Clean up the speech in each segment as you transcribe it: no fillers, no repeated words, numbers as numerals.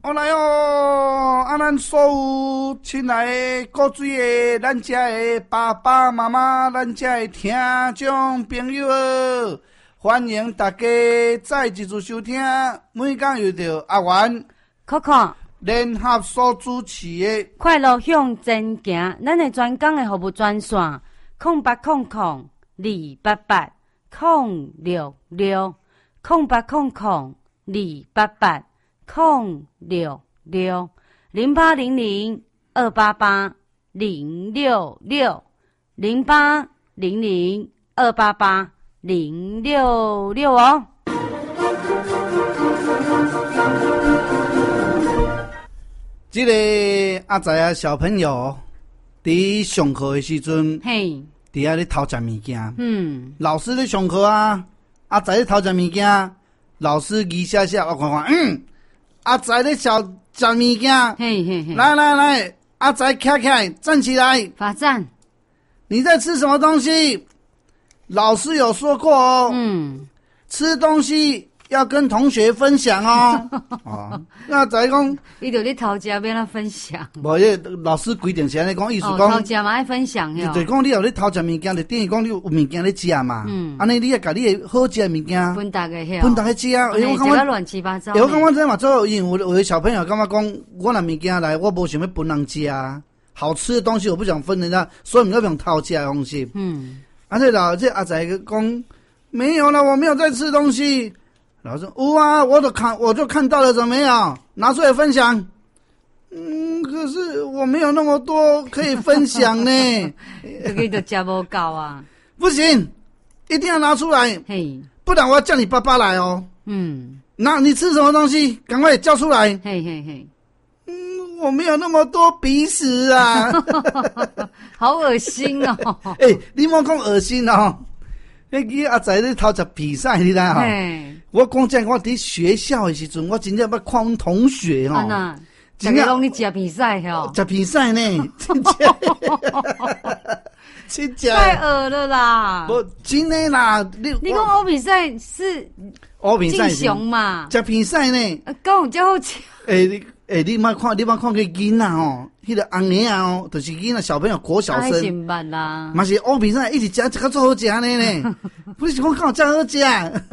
我来哦！咱所有亲爱的古水的，咱遮的爸爸妈妈，咱遮的听众朋友，欢迎大家再一次收听。每讲又到阿元、 Coco 联合所主持的快乐向前行，咱的专讲的服务专线0800-288-066，0800-288-066哦。 这个阿仔啊小朋友，伫上课的时阵， 嘿， 伫遐咧偷食物件。老师咧上课啊，阿仔咧偷食物件，老师疑笑笑，我看看，阿仔咧食物件。 嘿嘿嘿， 来，阿仔起来，站起来， 罚站。 你在吃什么东西？老师有说过哦，吃东西要跟同学分享哦。哦，那仔讲， 伊就咧偷食要咱分享。 无，老师规定是安尼讲，意思讲， 偷食嘛爱分享哟。 就讲你有咧偷食物件，就等于讲你有物件咧食嘛。安尼你要甲你的好食的物件分大家分大家吃啊。 我感觉乱七八糟。 我感觉这嘛做，因为有的小朋友感觉讲，我拿物件来，我无想要分人吃啊。好吃的东西我不想分人家，所以我们要用偷吃的方式。这阿仔讲没有了，我没有在吃东西。老师说有啊，我就看到了，怎么样？拿出来分享。可是我没有那么多可以分享呢。 这个就吃不够啊！ 不行，一定要拿出来， 嘿， 不然我要叫你爸爸来哦。那你吃什么东西？赶快叫出来。 嘿嘿嘿。 我没有那么多鼻屎啊。 好恶心哦！ 你莫讲恶心哦。那阿仔咧偷食比赛，你知哈？我讲真，我伫学校的时阵，我真正要看阮同学吼。 真正拢你食比赛吼？ 食比赛呢？真正太恶了啦！ 不真的啦， 你讲欧比赛是敬雄嘛？ 食比赛呢？ 敢有这好吃？ 你莫看个囡仔哦，迄个红年啊哦，就是囡仔小朋友国小生， 是捌啦， 嘛是欧比赛一直食，这个最好食呢。不是讲靠这好食，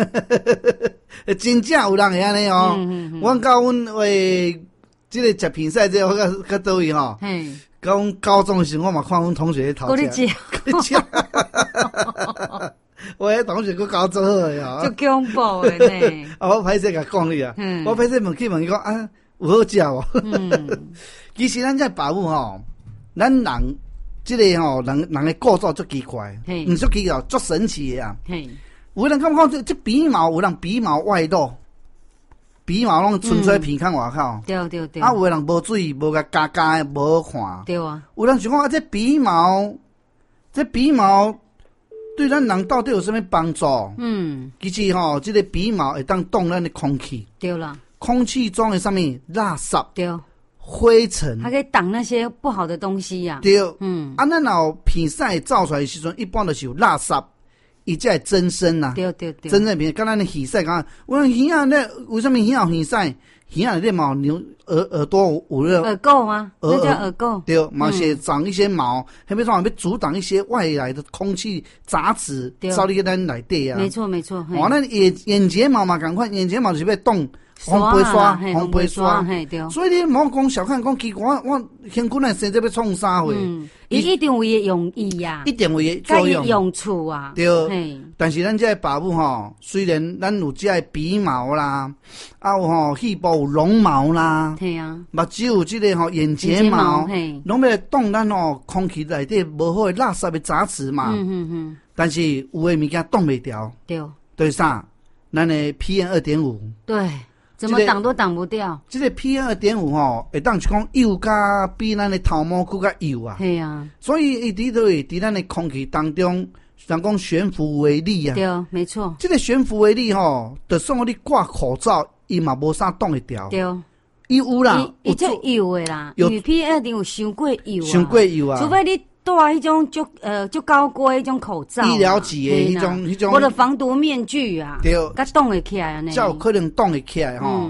真正有人会安尼哦。阮甲阮这个食比赛这个较倒位吼。讲高中时我嘛看阮同学咧偷食，我迄同学佫搞做好诶吼， 足恐怖诶呢。 我歹势甲讲你啊，我歹势问伊讲啊。有好食哦，其实咱在把握吼，咱人这个吼人的构造足奇怪，足奇怪，足神奇的啊。有人感觉这鼻毛，有人鼻毛外露，鼻毛拢伸出来鼻孔外口。 对。 啊，有的人无注意，无甲加加的，无看。 对啊。 有人想讲啊，这鼻毛对咱人到底有什么帮助？其实吼，这个鼻毛会当挡咱的空气。 对啦。 空气中的上面垃圾， 对， 灰尘， 它可以挡那些不好的东西呀。 对，咱若鼻屎造出来的时阵，一般都是有垃圾，伊才会增生呐。 对， 增生鼻，敢咱的耳屎讲，我耳啊咧，为什么耳有耳屎？耳啊咧毛牛耳朵有咧耳垢吗？那叫耳垢。 对，毛些长一些毛，那边要阻挡一些外来的空气杂质，照入去咱内底啊。 没错。 咱眼睫毛嘛，赶快，眼睫毛就是要动。红白刷，所以你莫讲小看讲奇怪，我身躯内生这要创啥货？ 伊一定有伊用意呀， 一定有伊作用、 用处啊。 对，但是咱这爸母吼，虽然咱有这鼻毛啦，啊有吼细部有绒毛啦， 对啊， 目睭有这个吼眼睫毛，拢要挡咱吼空气内底无好的垃圾的杂质嘛。但是有的物件挡袂掉，对啥？咱的 PM2.5， 对。怎么挡都挡不掉。 这个 PM2.5 吼，会当是讲油加比咱的头毛更加油啊。 对啊。 所以伊伫咱的空气当中，人讲悬浮微粒啊。 对，没错。 这个悬浮微粒吼，就算你挂口罩，伊嘛无啥挡会掉。 对。 伊有啦， 伊这油的啦，因为 PM2.5 有伤过油啊。 伤过油啊。 除非你戴迄种足高贵迄种口罩， 医疗级的迄种， 或者防毒面具啊， 对， 甲挡会起来安尼， 才有可能挡会起来吼。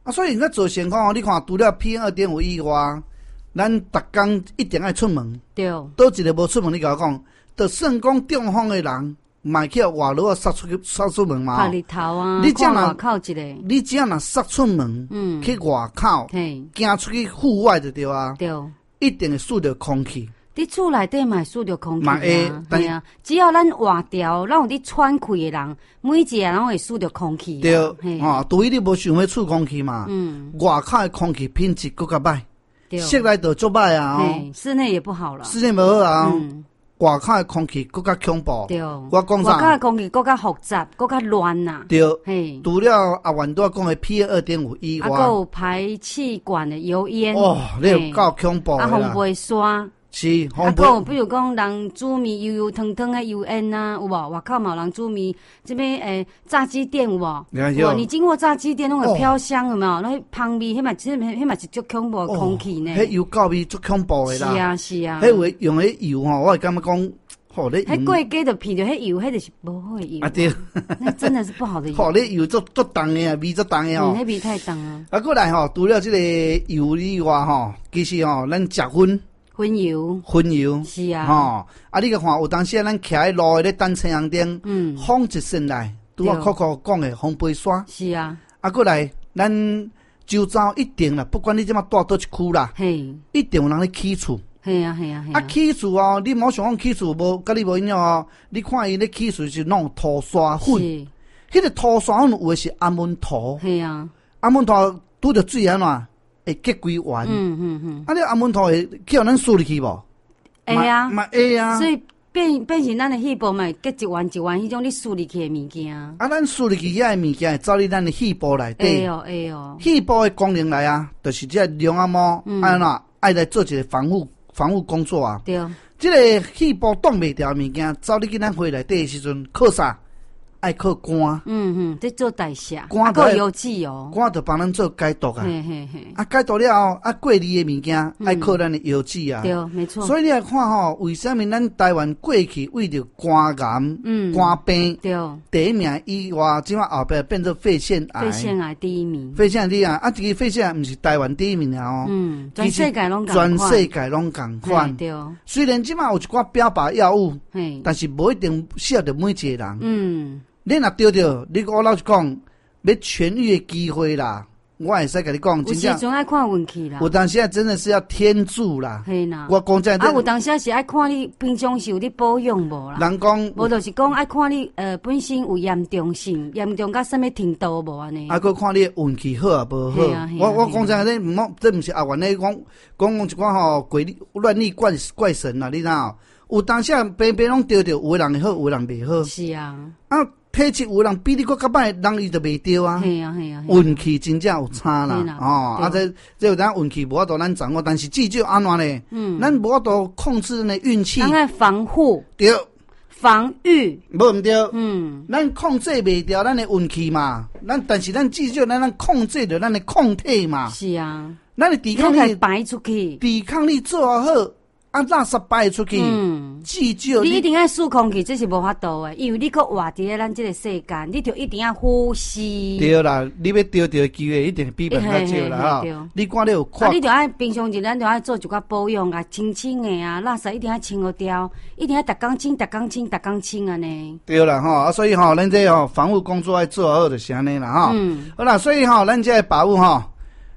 啊，所以咱做健康哦，你看除了 PM2.5 以外，咱逐工一定爱出门。 对， 倒一个无出门，你甲我讲，就算讲中风的人，嘛去外路啊，杀出门嘛。 晒日头啊， 你只外口一个， 你只要若杀出门，去外口，行出去户外就对啊。 对， 一定会输着空气。 伫厝内底嘛会输着空气啊， 对啊，只要咱活掉，咱有伫喘气的人，每一个人拢会输着空气。 对，除非你无想要出空气嘛，外口的空气品质更较歹，室内就足歹啊， 室内也不好了， 室内无好啊，外口的空气更较恐怖。 对， 我讲啥？ 外口的空气更较复杂，更较乱呐。 对，除了阿元都讲的 PM2.5 以外， 还有排气管的油烟。 哦，你有够恐怖的啦。 风杯沙。 是， 比如讲人煮面油油汤汤的油烟啊，有无？外口嘛有人煮面，这边炸鸡店有无？有，你经过炸鸡店拢会飘香，有没有？那香味，迄嘛是足恐怖的空气呢。 迄油垢味足恐怖的啦。 是啊。 迄位用迄油吼，我会感觉讲，吼你。 迄过街就闻着迄油，迄就是无好的油。啊对， 那真的是不好的油。 吼你油足重的啊，味足重的吼。 迄味太重啊。 啊，过来吼，除了这个油以外吼，其实吼，咱食荤油是啊，啊，你个看，有当时咱徛喺路咧等车行顶，风一扇来，拄啊，酷讲的风杯沙是啊， 啊，过来，咱周遭一定啦，不管你即马住倒一区啦，一定有人咧起厝， 系啊， 啊，起厝哦，你莫想讲起厝无，甲你无影哦，你看伊咧起厝是弄土沙粉，迄个土沙粉有诶是阿门土， 系啊， 阿门土拄着水安怎？会结归圆，啊！你阿门头会去互咱输入去无？ 会啊， 嘛会啊。 所以变成咱的细胞嘛，结一丸一丸迄种你输入去的物件。 啊，咱输入去遐个物件，走入咱的细胞内底。 会哦。 细胞的功能来啊，就是这龙啊毛，安怎爱来做一个防护工作啊。 对。 这个细胞挡袂掉物件，走入去咱肺内底的时阵，靠啥？爱靠肝， 在做代谢， 肝够油脂哦， 肝就帮咱做解毒啊，啊解毒了后，啊过滤的物件爱靠咱的油脂啊， 对，没错。 所以你来看吼，为什么咱台湾过去为着肝癌、肝病， 对， 第一名以外，即马后壁变做肺腺癌， 肺腺癌第一名， 肺腺癌第一名，啊，这个肺腺癌不是台湾第一名哦， 全世界拢全世界拢共款， 对。 虽然即马有一寡标靶药物，但是无一定适合着每一个人，你若对着，你我老实讲，要痊愈的机会啦，我会使甲你讲，真正有时阵爱看运气啦。 有当时真的是要天助啦。 嘿啦， 我讲真， 有当时是爱看你平常时有你保养无啦。 人讲， 无就是讲爱看你本身有严重性，严重到什么程度无安尼。 啊，佮看你运气好啊无好。我讲真，这毋是阿元咧讲一寡吼鬼乱力怪神啦，你知道？有当时平拢对着，有的人会好，有的人袂好。 是啊。 啊。体质有人比你搁较歹，人伊就袂着啊。 系啊， 运气真正有差啦。哦，啊这有当运气无法度咱掌握，但是至少安怎咧？咱无法度控制咱的运气。 咱爱防护。 对。 防御。 无毋对。咱控制袂掉咱的运气嘛。但是咱至少咱控制着咱的抗体嘛。 是啊。 咱的抵抗力排出去。 抵抗力做好。啊，垃圾排出去，至少你一定要输空气，这是无法度的，因为你搁活伫咧咱这个世间，你就一定要呼吸。 对啦，你要得到的机会一定比别人较少啦哈。你看你有看， 你就爱平常时咱就爱做一寡保养啊，清清的啊，垃圾一定要清好掉，一定要逐工清安尼。 对啦哈，啊，所以哈，咱这吼防护工作要做好就是安尼啦哈。好啦，所以哈，咱这保护哈。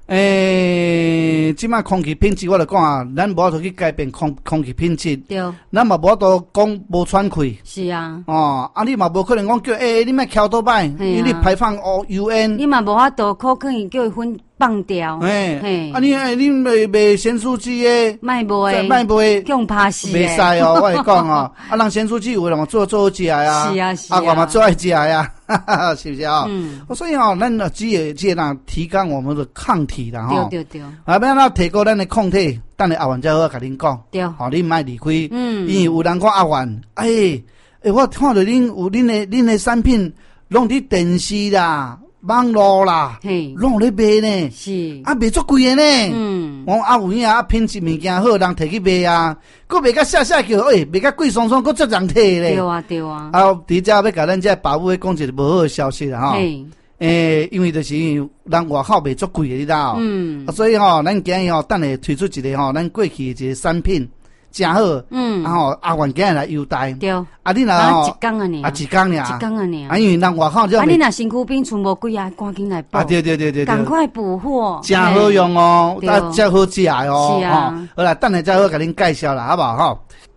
即摆空气品质，我就讲啊，咱无法度去改变空气品质。 对。 咱嘛无法度讲无喘气。 是啊。 哦，啊，你嘛无可能讲叫你莫翘倒摆，因为你排放油烟。 你嘛无法度可能叫伊分放掉。 嘿。啊，你卖咸酥鸡诶？ 卖用拍死。 袂使哦，我会讲哦。啊，人咸酥鸡有人做好食啊。 是啊。 啊，我嘛最爱食呀。是不是啊？所以咱只有这样提高我们的抗体啦，哈。 对。 啊，要咱提高咱的抗体，等下阿元再好甲恁讲。 对。 好，你莫离开。因为有人讲阿元，我看到恁有恁的产品，拢伫电视啦、网络啦，拢有咧卖呢。 是。 啊，卖足贵的呢。我阿有影啊，品质物件好，人摕去卖啊，佫卖甲下叫，卖甲贵爽爽，佫足人摕咧。 对啊。 啊，伫遮要甲咱遮保护讲一个无好的消息啦，哈。 因为就是人外口卖足贵的，你知道？所以咱今日等下推出一个咱过去的一个产品。真好，然后阿元今日来优待， 对， 你若一工啊呢， 一工尔， 一工啊呢， 因为人外口你若身躯边存无几啊，赶紧来报， 对， 赶快补货， 真好用哦，真好食哦， 是啊， 好啦，等下再好甲恁介绍啦，好不好？